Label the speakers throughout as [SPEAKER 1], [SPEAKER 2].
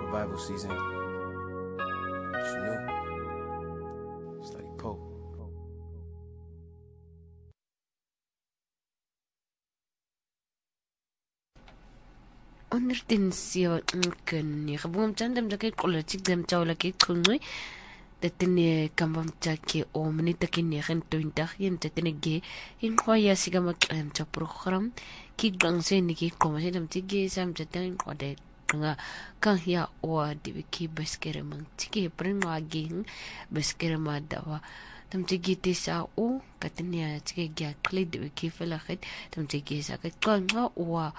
[SPEAKER 1] revival season. What you knew? It's like Pope.
[SPEAKER 2] Ondertin siya kan kabungam chandam jakai kolatik dem chawla ke khunoi tatene kambam chake o minita kinne khan tointa yen tatene ge in khoya sigama kan cha program ki gangse ni ki komase dam tige sam jatan khode nga kan ya o dibiki beskere mang tige prenga ge beskere ma dawa tam tige tisa o katene tige ge kle dibiki felakhit tam tige sa ka nga o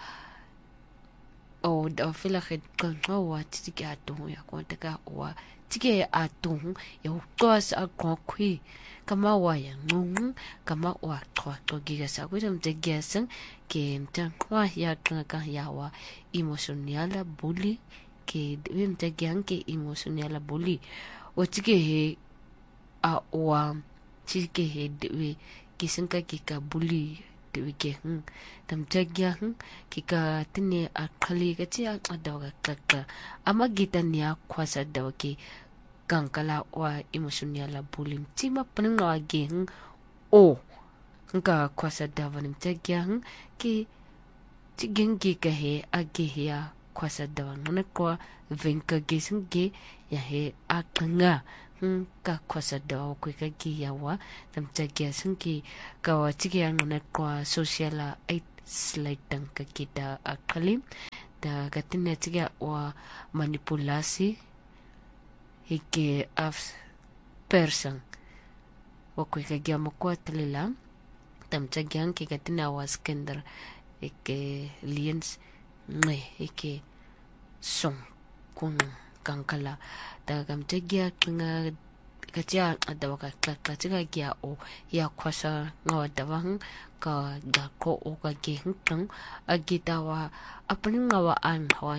[SPEAKER 2] o da fila khid kan wa tiki atung ya ko taka wa tiki atung ya kwas a ko khui kama wa ya ngung kama wa thwa to giga sa ko dam te gyasang ke mta kwa ya kan ya wa emotional bully ke dim te gyang ke emotional bully o tiki he a wa tiki he de kisang ka ka bully ke tam jagya kika tine akhali ka chi adawa ka ama gita niya khwasa daw ki kankala wa emotional bullying tima panwa ge o ka khwasa daw nim jagya ki tigengi ka he age ya khwasa daw ngana ko venka gesing ge ya he akanga ka khwasa daw ko ka gi yawa tam jagya singki ka wa chige ngana ko social isolation ka kita akalim da katina tiga wa manipulasi hike af person wa ko ka gyama ko tlila tam chagyang ki katina wa skender hike liens ngai hike song kun kankala da kam chagya nga kacha adawa ka chiga gya o ya khwasa ngawa dawang ka ga ko o ka ge hang agitawa apni ngawa an hawa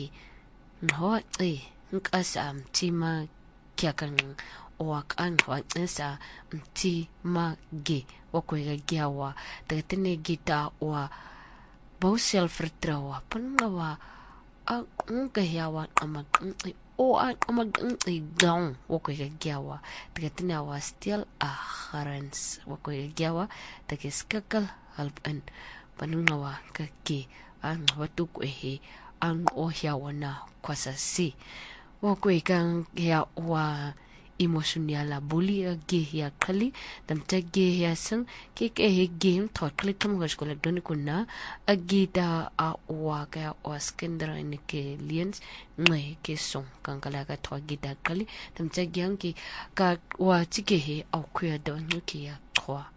[SPEAKER 2] nkasam tima kya kan o kan hawa sa tima ge o ko ga gyawa da tene gita wa bo self retrawa pan ngawa a nga yawa ama o ama down wo ko gyawa daga tinawa still a harens wo ko gyawa daga skakal halpan panungawa kake an watu ko he an o yawa na kwasasi wo ko kan ya wa emotional bully ge ya khali tam ge ya sang ke he game thought click kam ga skola don kunna agita a wa ka oskendra ni ke liens ngai ke song kan kala ka thwa gita khali tam gyang ki ka wa chike he au khya don ki ya thwa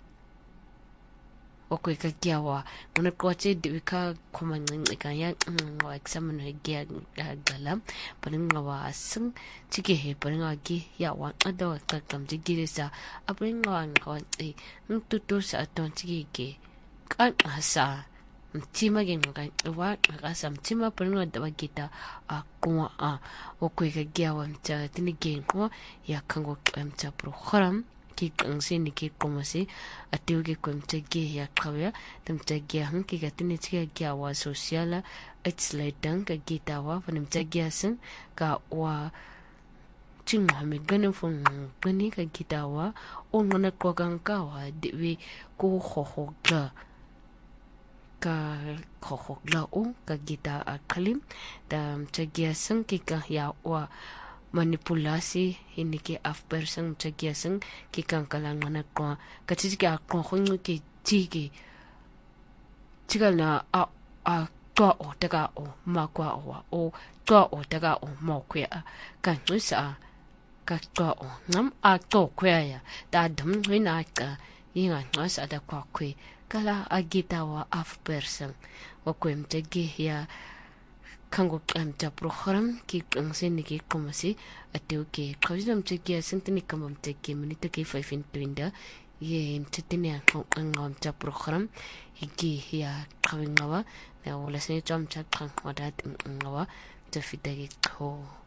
[SPEAKER 2] o ko ka gyawa ngona ko che de ka khoma ngi ka ya wa examine he gya galam paning wa asung chike he paning gi ya wa ado ka kam ji gi sa apring wa ngwa e tu sa ton chike ge kan asa tima ge ngai wa ka sam tima paning da gita a ko a o ko ka gyawa cha tin ge ko ya kango kam cha program ki kangse ni ki komase atiu ki komte ge ya khawya tam ta ge han ki gatini chi ge wa social it's like dang ka gita wa panim ta ge san ka wa ching ha me gane fon gani ka gita wa o ngona ko kan ka wa de we ko ho ga ka ho ga o ka gita a khalim tam ta ge san ki ka ya wa manipulasi ini ke af person chagya sang ki kan kalang mana ko kachi ka ko khong ki chi chigal na a to o daga o ma kwa o to o daga o mo kwe kan sa ka to o nam a to kwe ya da dam na ka yinga sa da kwa kwe kala agita wa af person wa kwem chagi ya kango amta program ki kangse ni ki komasi atiu ke khawjam che ki asintni kamam te ki minita ki 5 twinda ye mtitini angam ta program hiki ya khawingawa na wala se cham chat khang wadat ngawa te fitagi ko